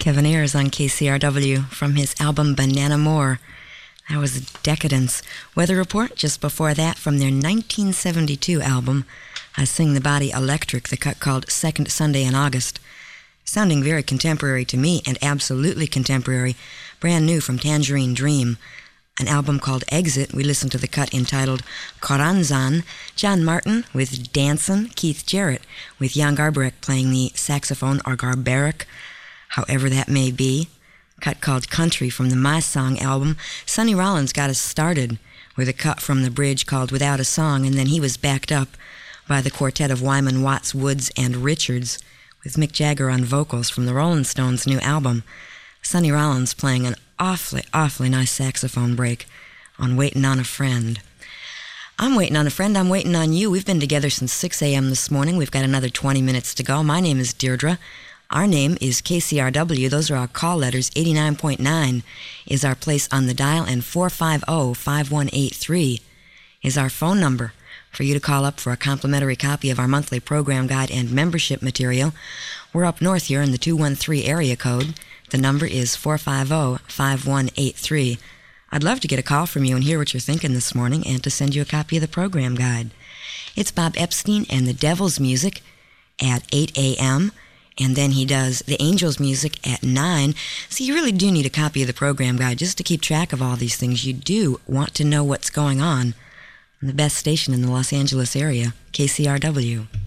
Kevin Ayers on KCRW from his album Banana More. That was Decadence. Weather Report just before that from their 1972 album, I Sing the Body Electric, the cut called Second Sunday in August. Sounding very contemporary to me, and absolutely contemporary, brand new from Tangerine Dream. An album called Exit, we listened to the cut entitled Coranzan, John Martin with Dancin', Keith Jarrett with Jan Garbarek playing the saxophone, or Garbarek, however that may be. Cut called Country from the My Song album. Sonny Rollins got us started with a cut from the bridge called Without a Song, and then he was backed up by the quartet of Wyman, Watts, Woods, and Richards with Mick Jagger on vocals from the Rolling Stones' new album. Sonny Rollins playing an awfully nice saxophone break on Waitin' on a Friend. I'm waiting on a friend, I'm waiting on you. We've been together since 6 a.m. this morning. We've got another 20 minutes to go. My name is Deirdre. Our name is KCRW. Those are our call letters. 89.9 is our place on the dial, and 450-5183 is our phone number for you to call up for a complimentary copy of our monthly program guide and membership material. We're up north here in the 213 area code. The number is 450-5183. I'd love to get a call from you and hear what you're thinking this morning, and to send you a copy of the program guide. It's Bob Epstein and the Devil's Music at 8 a.m., and then he does the Angels music at 9. So you really do need a copy of the program guide just to keep track of all these things. You do want to know what's going on the best station in the Los Angeles area, KCRW.